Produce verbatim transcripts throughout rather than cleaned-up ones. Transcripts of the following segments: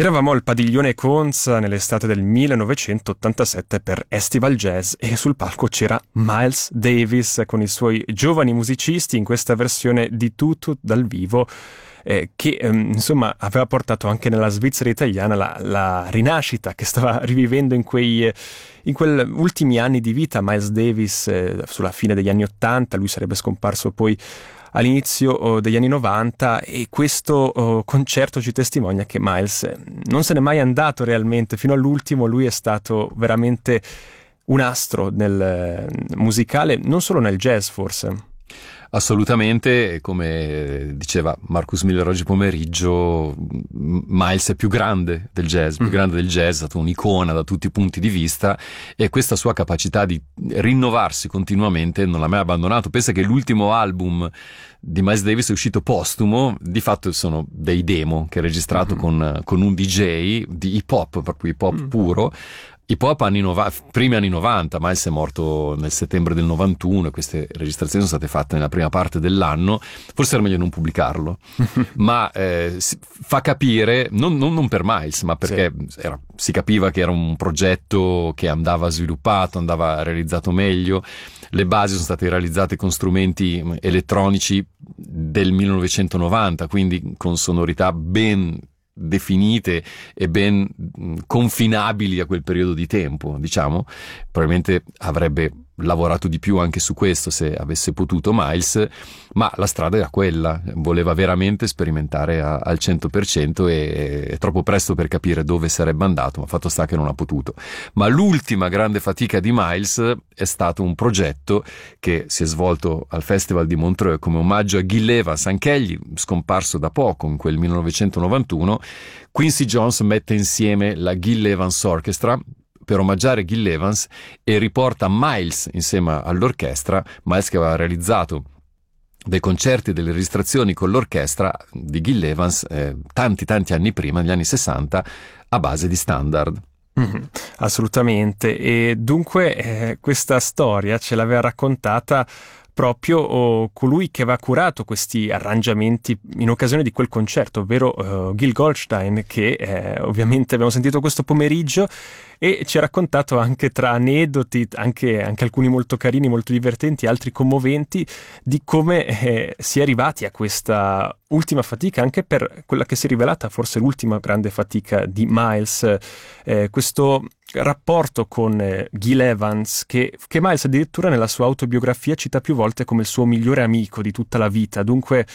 Eravamo al Padiglione Conza nell'estate del millenovecentottantasette per Estival Jazz e sul palco c'era Miles Davis con i suoi giovani musicisti in questa versione di Tutut dal vivo eh, che ehm, insomma aveva portato anche nella Svizzera italiana la, la rinascita che stava rivivendo in quei eh, in quegli ultimi anni di vita Miles Davis eh, sulla fine degli anni Ottanta. Lui sarebbe scomparso poi all'inizio oh, degli anni novanta e questo oh, concerto ci testimonia che Miles non se n'è mai andato realmente, fino all'ultimo lui è stato veramente un astro nel eh, musicale, non solo nel jazz forse. Assolutamente, come diceva Marcus Miller oggi pomeriggio, Miles è più grande del jazz, più mm. grande del jazz, è stato un'icona da tutti i punti di vista e questa sua capacità di rinnovarsi continuamente non l'ha mai abbandonato. Pensa che l'ultimo album di Miles Davis è uscito postumo, di fatto sono dei demo che ha registrato mm. con, con un D J di hip hop, proprio hip hop mm. puro. Hip hop anni novanta, primi anni novanta, Miles è morto nel settembre del novantuno e queste registrazioni sono state fatte nella prima parte dell'anno, forse era meglio non pubblicarlo, ma eh, fa capire, non, non, non per Miles, ma perché sì. era, si capiva che era un progetto che andava sviluppato, andava realizzato meglio, le basi sono state realizzate con strumenti elettronici del millenovecentonovanta, quindi con sonorità ben definite e ben confinabili a quel periodo di tempo, diciamo. Probabilmente avrebbe lavorato di più anche su questo se avesse potuto Miles, ma la strada era quella, voleva veramente sperimentare a, al cento per cento e è troppo presto per capire dove sarebbe andato, ma fatto sta che non ha potuto. Ma l'ultima grande fatica di Miles è stato un progetto che si è svolto al Festival di Montreux come omaggio a Gil Evans, anch'egli scomparso da poco in quel millenovecentonovantuno. Quincy Jones mette insieme la Gil Evans Orchestra per omaggiare Gil Evans e riporta Miles insieme all'orchestra, Miles che aveva realizzato dei concerti e delle registrazioni con l'orchestra di Gil Evans eh, tanti tanti anni prima, negli anni sessanta, a base di standard. Mm-hmm, assolutamente, e dunque eh, questa storia ce l'aveva raccontata proprio oh, colui che aveva curato questi arrangiamenti in occasione di quel concerto, ovvero uh, Gil Goldstein, che eh, ovviamente abbiamo sentito questo pomeriggio e ci ha raccontato anche tra aneddoti, anche, anche alcuni molto carini, molto divertenti, altri commoventi, di come eh, si è arrivati a questa ultima fatica, anche per quella che si è rivelata forse l'ultima grande fatica di Miles, eh, questo rapporto con eh, Gil Evans che, che Miles addirittura nella sua autobiografia cita più volte come il suo migliore amico di tutta la vita, dunque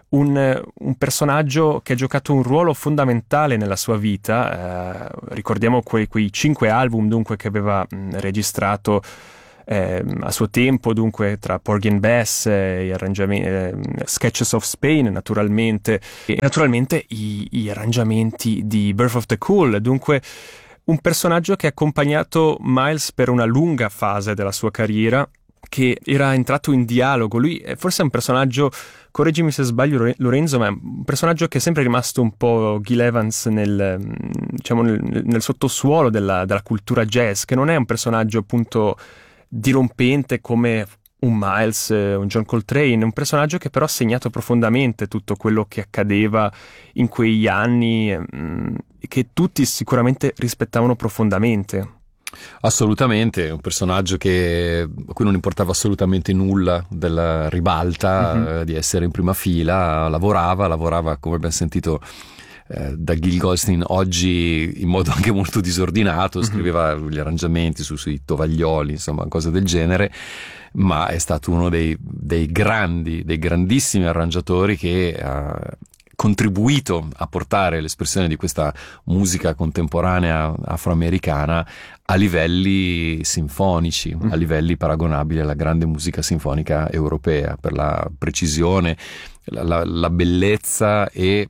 un, un personaggio che ha giocato un ruolo fondamentale nella sua vita. Eh, ricordiamo quei, quei cinque album dunque che aveva mh, registrato eh, a suo tempo, dunque tra Porgy and Bess, eh, gli arrangiamenti, eh, Sketches of Spain naturalmente e naturalmente i, gli arrangiamenti di Birth of the Cool, dunque un personaggio che ha accompagnato Miles per una lunga fase della sua carriera, che era entrato in dialogo. Lui è forse un personaggio, correggimi se sbaglio Lorenzo, ma è un personaggio che è sempre rimasto un po' Gil Evans nel, diciamo, nel, nel sottosuolo della, della cultura jazz, che non è un personaggio appunto dirompente come un Miles, un John Coltrane, un personaggio che però ha segnato profondamente tutto quello che accadeva in quegli anni e che tutti sicuramente rispettavano profondamente. Assolutamente, un personaggio che, a cui non importava assolutamente nulla della ribalta, mm-hmm. eh, di essere in prima fila, lavorava, lavorava come abbiamo sentito eh, da Gil Goldstein oggi in modo anche molto disordinato, mm-hmm. scriveva gli arrangiamenti su, sui tovaglioli, insomma cose del genere, ma è stato uno dei, dei grandi, dei grandissimi arrangiatori che ha contribuito a portare l'espressione di questa musica contemporanea afroamericana a livelli sinfonici, mm. a livelli paragonabili alla grande musica sinfonica europea, per la precisione, la, la, la bellezza e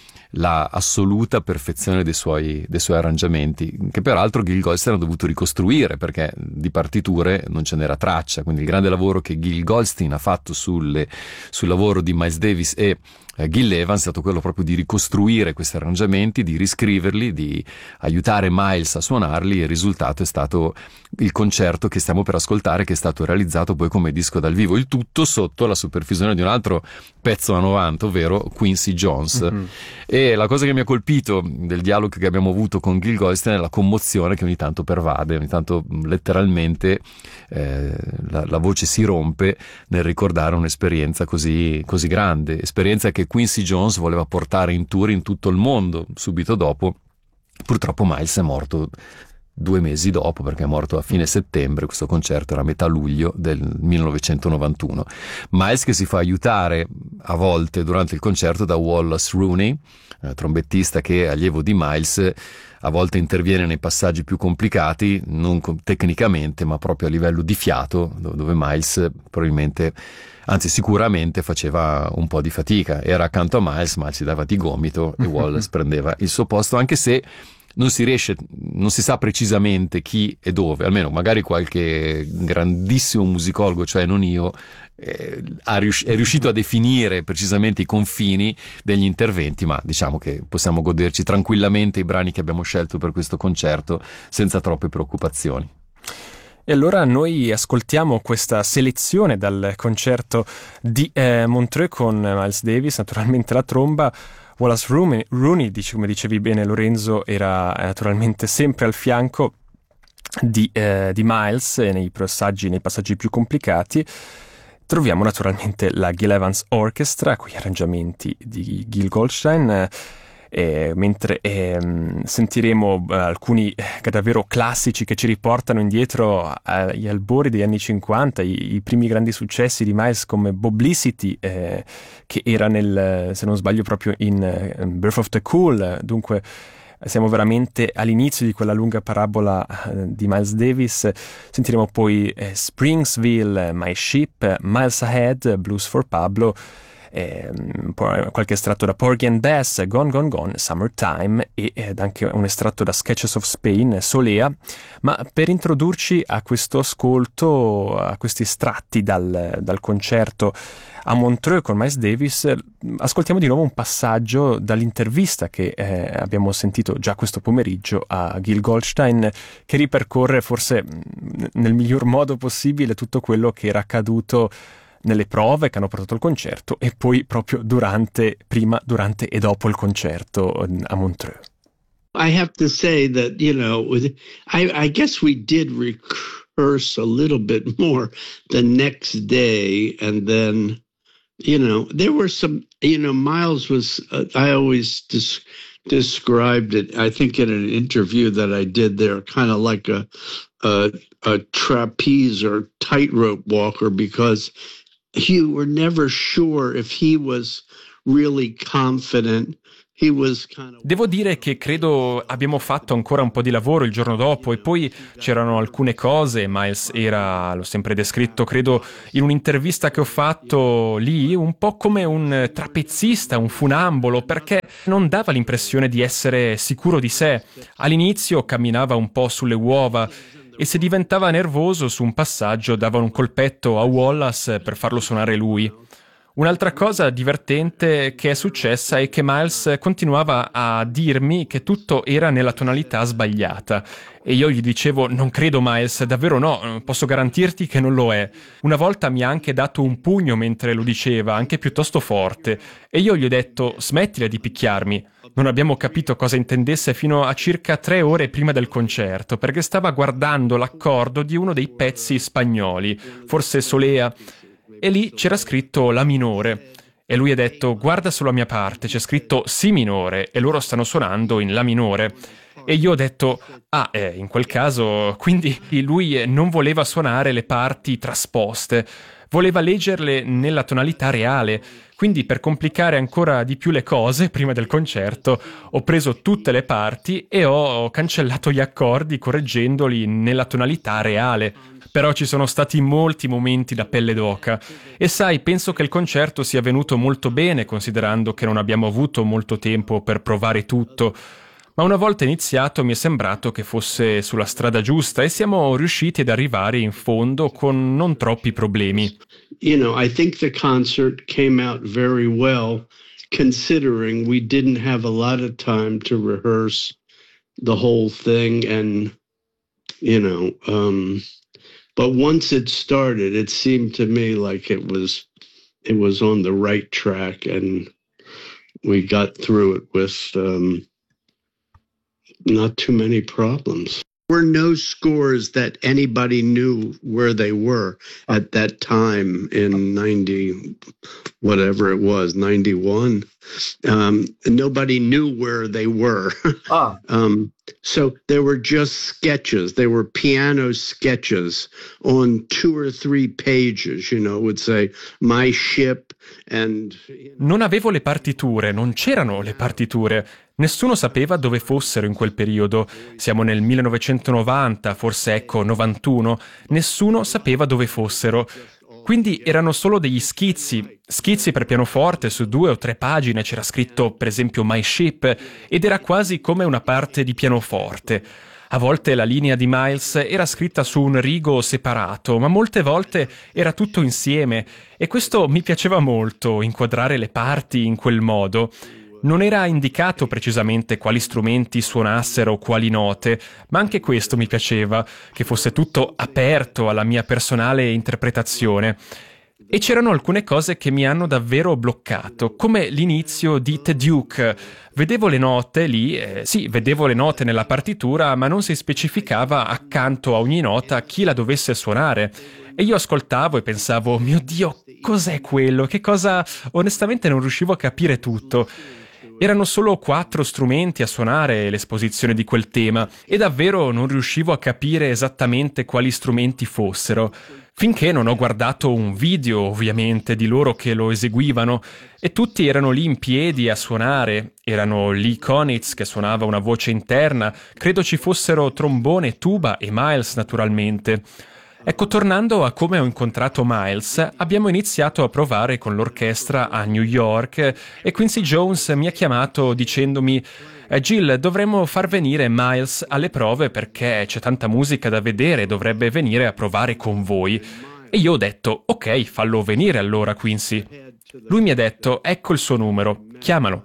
la assoluta perfezione dei suoi, dei suoi arrangiamenti, che peraltro Gil Goldstein ha dovuto ricostruire perché di partiture non ce n'era traccia. Quindi il grande lavoro che Gil Goldstein ha fatto sulle, sul lavoro di Miles Davis e eh, Gil Evans è stato quello proprio di ricostruire questi arrangiamenti, di riscriverli, di aiutare Miles a suonarli, e il risultato è stato il concerto che stiamo per ascoltare, che è stato realizzato poi come disco dal vivo, il tutto sotto la supervisione di un altro pezzo a novanta, ovvero Quincy Jones. Mm-hmm. E la cosa che mi ha colpito del dialogo che abbiamo avuto con Gil Goldstein è la commozione che ogni tanto pervade, ogni tanto letteralmente eh, la, la voce si rompe nel ricordare un'esperienza così, così grande, esperienza che Quincy Jones voleva portare in tour in tutto il mondo subito dopo. Purtroppo Miles è morto due mesi dopo, perché è morto a fine settembre. Questo concerto era a metà luglio del millenovecentonovantuno. Miles che si fa aiutare a volte durante il concerto da Wallace Rooney, eh, trombettista che è allievo di Miles, a volte interviene nei passaggi più complicati, non tecnicamente ma proprio a livello di fiato, dove Miles probabilmente, anzi sicuramente, faceva un po' di fatica. Era accanto a Miles, Miles si dava di gomito e Wallace prendeva il suo posto, anche se non si riesce, non si sa precisamente chi e dove, almeno magari qualche grandissimo musicologo, cioè non io, eh, ha rius- è riuscito a definire precisamente i confini degli interventi, ma diciamo che possiamo goderci tranquillamente i brani che abbiamo scelto per questo concerto senza troppe preoccupazioni. E allora noi ascoltiamo questa selezione dal concerto di eh, Montreux con Miles Davis, naturalmente la tromba. Wallace Rooney, Rooney dice, come dicevi bene Lorenzo, era naturalmente sempre al fianco di, eh, di Miles nei passaggi, nei passaggi più complicati. Troviamo naturalmente la Gil Evans Orchestra con gli arrangiamenti di Gil Goldstein, eh, mentre eh, sentiremo eh, alcuni eh, davvero classici che ci riportano indietro agli albori degli anni cinquanta, i, i primi grandi successi di Miles come Publicity, eh, che era nel, se non sbaglio, proprio in uh, Birth of the Cool. Dunque siamo veramente all'inizio di quella lunga parabola uh, di Miles Davis. Sentiremo poi eh, Springsville, My Ship, Miles Ahead, Blues for Pablo, eh, qualche estratto da Porgy and Bess, Gone Gone Gone, Summertime, e ed anche un estratto da Sketches of Spain, Solea. Ma per introdurci a questo ascolto, a questi estratti dal, dal concerto a Montreux con Miles Davis, ascoltiamo di nuovo un passaggio dall'intervista che eh, abbiamo sentito già questo pomeriggio a Gil Goldstein, che ripercorre forse nel miglior modo possibile tutto quello che era accaduto nelle prove che hanno portato al concerto e poi proprio durante, prima, durante e dopo il concerto a Montreux. I have to say that, you know, I, I guess we did rehearse a little bit more the next day, and then, you know, there were some, you know, Miles was, uh, I always des- described it, I think in an interview that I did there, kind of like a, a, a trapeze or tightrope walker, because you were never sure if he was really confident. He was kind of... Devo dire che credo abbiamo fatto ancora un po' di lavoro il giorno dopo, e poi c'erano alcune cose. Miles era, l'ho sempre descritto, credo, in un'intervista che ho fatto lì, un po' come un trapezzista, un funambolo, perché non dava l'impressione di essere sicuro di sé. All'inizio camminava un po' sulle uova, e se diventava nervoso su un passaggio dava un colpetto a Wallace per farlo suonare lui. Un'altra cosa divertente che è successa è che Miles continuava a dirmi che tutto era nella tonalità sbagliata, e io gli dicevo: non credo Miles, davvero no, posso garantirti che non lo è. Una volta mi ha anche dato un pugno mentre lo diceva, anche piuttosto forte, e io gli ho detto: smettila di picchiarmi. Non abbiamo capito cosa intendesse fino a circa tre ore prima del concerto, perché stava guardando l'accordo di uno dei pezzi spagnoli, forse Solea, e lì c'era scritto la minore. E lui ha detto: guarda sulla mia parte, c'è scritto si minore e loro stanno suonando in la minore. E io ho detto: ah, eh, in quel caso, quindi lui non voleva suonare le parti trasposte, voleva leggerle nella tonalità reale. Quindi, per complicare ancora di più le cose, prima del concerto ho preso tutte le parti e ho cancellato gli accordi correggendoli nella tonalità reale. Però ci sono stati molti momenti da pelle d'oca, e sai, penso che il concerto sia venuto molto bene, considerando che non abbiamo avuto molto tempo per provare tutto. Ma una volta iniziato mi è sembrato che fosse sulla strada giusta, e siamo riusciti ad arrivare in fondo con non troppi problemi. You know, I think the concert came out very well. considering we didn't have a lot of time to rehearse the whole thing, and you know, um, but once it started, it seemed to me like it was it was on the right track, and we got through it with um, not too many problems. There were no scores that anybody knew where they were at that time in ninety, whatever it was, ninety-one. Um, nobody knew where they were. Ah. um, so there were just sketches. They were piano sketches on two or three pages, you know, would say my ship and... Non avevo le partiture, non c'erano le partiture. Nessuno sapeva dove fossero in quel periodo. Siamo nel millenovecentonovanta, forse ecco novantuno. Nessuno sapeva dove fossero. Quindi erano solo degli schizzi, schizzi per pianoforte su due o tre pagine, c'era scritto per esempio My Ship ed era quasi come una parte di pianoforte. A volte la linea di Miles era scritta su un rigo separato, ma molte volte era tutto insieme e questo mi piaceva molto, inquadrare le parti in quel modo. Non era indicato precisamente quali strumenti suonassero o quali note, ma anche questo mi piaceva, che fosse tutto aperto alla mia personale interpretazione. E c'erano alcune cose che mi hanno davvero bloccato, come l'inizio di The Duke. Vedevo le note lì, eh, sì, vedevo le note nella partitura, ma non si specificava accanto a ogni nota chi la dovesse suonare. E io ascoltavo e pensavo, mio Dio, cos'è quello? Che cosa... Onestamente non riuscivo a capire tutto. Erano solo quattro strumenti a suonare l'esposizione di quel tema e davvero non riuscivo a capire esattamente quali strumenti fossero, finché non ho guardato un video, ovviamente, di loro che lo eseguivano e tutti erano lì in piedi a suonare. Erano Lee Konitz che suonava una voce interna, credo ci fossero trombone, tuba e Miles naturalmente. Ecco, tornando a come ho incontrato Miles, abbiamo iniziato a provare con l'orchestra a New York e Quincy Jones mi ha chiamato dicendomi «Jill, dovremmo far venire Miles alle prove perché c'è tanta musica da vedere, dovrebbe venire a provare con voi». E io ho detto «Ok, fallo venire allora, Quincy». Lui mi ha detto «Ecco il suo numero, chiamalo».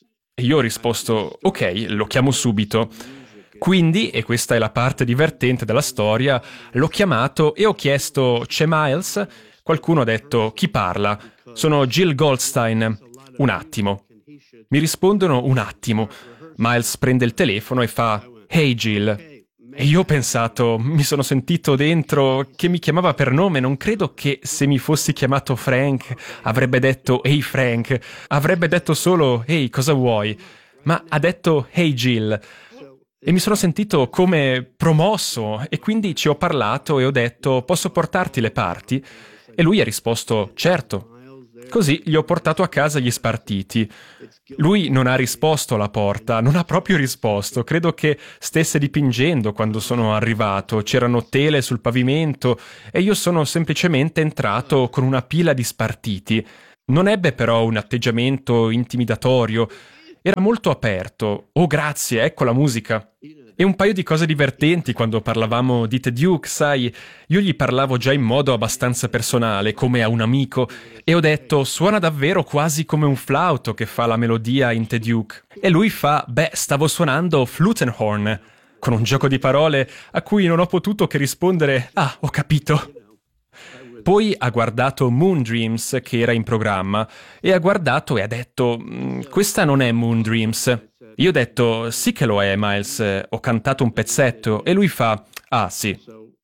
E io ho risposto «Ok, lo chiamo subito». Quindi, e questa è la parte divertente della storia, l'ho chiamato e ho chiesto «C'è Miles?» Qualcuno ha detto «Chi parla?» «Sono Jill Goldstein». «Un attimo». Mi rispondono «Un attimo». Miles prende il telefono e fa «Hey Jill». E io ho pensato, mi sono sentito dentro che mi chiamava per nome, non credo che se mi fossi chiamato Frank avrebbe detto «Hey Frank», avrebbe detto solo «Hey, cosa vuoi?» Ma ha detto «Hey Jill». E mi sono sentito come promosso e quindi ci ho parlato e ho detto «Posso portarti le parti?» E lui ha risposto «Certo». Così gli ho portato a casa gli spartiti. Lui non ha risposto alla porta, non ha proprio risposto. Credo che stesse dipingendo quando sono arrivato. C'erano tele sul pavimento e io sono semplicemente entrato con una pila di spartiti. Non ebbe però un atteggiamento intimidatorio. Era molto aperto. «Oh, grazie, ecco la musica». E un paio di cose divertenti quando parlavamo di The Duke, sai, io gli parlavo già in modo abbastanza personale, come a un amico, e ho detto «Suona davvero quasi come un flauto che fa la melodia in The Duke». E lui fa «Beh, stavo suonando Flutenhorn», con un gioco di parole a cui non ho potuto che rispondere «Ah, ho capito». Poi ha guardato Moon Dreams, che era in programma, e ha guardato e ha detto «Questa non è Moon Dreams». Io ho detto «Sì che lo è, Miles, ho cantato un pezzetto», e lui fa «Ah, sì».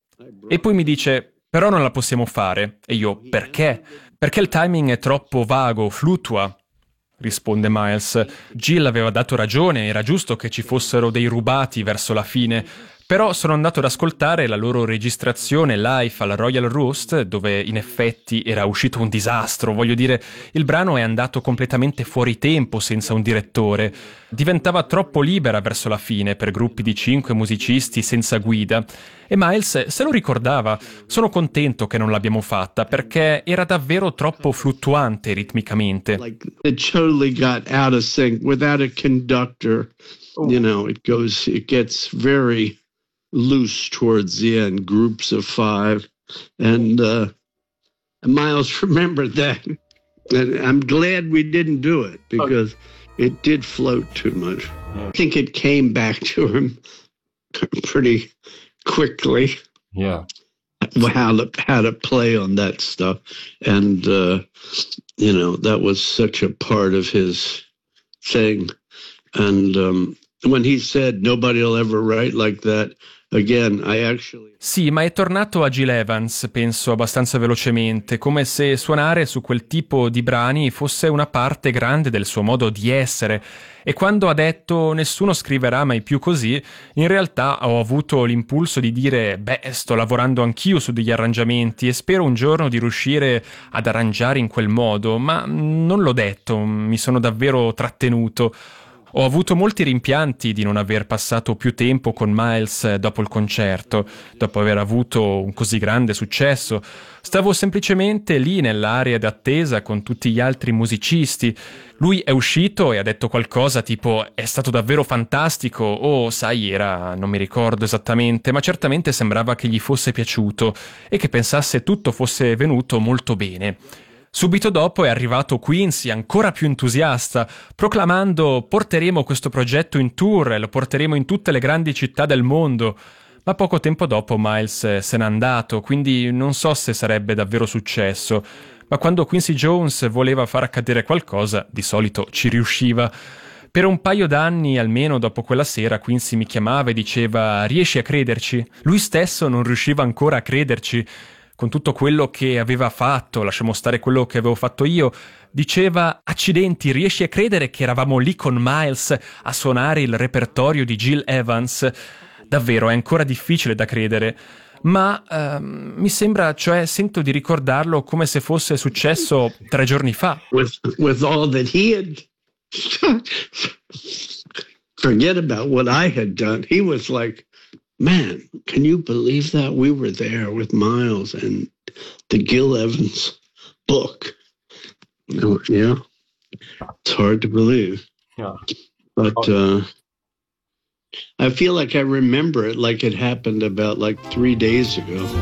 E poi mi dice «Però non la possiamo fare». E io «Perché?» «Perché il timing è troppo vago, fluttua». Risponde Miles. Jill aveva dato ragione, era giusto che ci fossero dei rubati verso la fine. Però sono andato ad ascoltare la loro registrazione live al Royal Roost, dove in effetti era uscito un disastro. Voglio dire, il brano è andato completamente fuori tempo senza un direttore. Diventava troppo libera verso la fine per gruppi di cinque musicisti senza guida. E Miles se lo ricordava. Sono contento che non l'abbiamo fatta perché era davvero troppo fluttuante ritmicamente. Like it totally got out of sync without a conductor. You know, it goes, it gets very loose towards the end, groups of five, and uh, Miles remembered that. And I'm glad we didn't do it because okay. It did float too much. Yeah. I think it came back to him pretty quickly. Yeah. How to, how to play on that stuff. And, uh, you know, that was such a part of his thing. And um, when he said, nobody will ever write like that, again, I actually... Sì, ma è tornato a Gil Evans, penso abbastanza velocemente, come se suonare su quel tipo di brani fosse una parte grande del suo modo di essere. E quando ha detto nessuno scriverà mai più così, in realtà ho avuto l'impulso di dire beh, sto lavorando anch'io su degli arrangiamenti e spero un giorno di riuscire ad arrangiare in quel modo, ma non l'ho detto, mi sono davvero trattenuto. Ho avuto molti rimpianti di non aver passato più tempo con Miles dopo il concerto, dopo aver avuto un così grande successo. Stavo semplicemente lì nell'area d'attesa con tutti gli altri musicisti. Lui è uscito e ha detto qualcosa tipo «È stato davvero fantastico» o «Sai, era... non mi ricordo esattamente, ma certamente sembrava che gli fosse piaciuto e che pensasse tutto fosse venuto molto bene». Subito dopo è arrivato Quincy, ancora più entusiasta, proclamando «Porteremo questo progetto in tour e lo porteremo in tutte le grandi città del mondo». Ma poco tempo dopo Miles se n'è andato, quindi non so se sarebbe davvero successo. Ma quando Quincy Jones voleva far accadere qualcosa, di solito ci riusciva. Per un paio d'anni, almeno dopo quella sera, Quincy mi chiamava e diceva «Riesci a crederci?» Lui stesso non riusciva ancora a crederci. Con tutto quello che aveva fatto, lasciamo stare quello che avevo fatto io, diceva «Accidenti, riesci a credere che eravamo lì con Miles a suonare il repertorio di Gil Evans?» Davvero, è ancora difficile da credere, ma ehm, mi sembra, cioè sento di ricordarlo come se fosse successo tre giorni fa. With, with all that he had... Forget about what I had done. He was like... Man, can you believe that? We were there with Miles and the Gil Evans book. Yeah, it's hard to believe. Yeah. But uh, I feel like I remember it like it happened about like three days ago.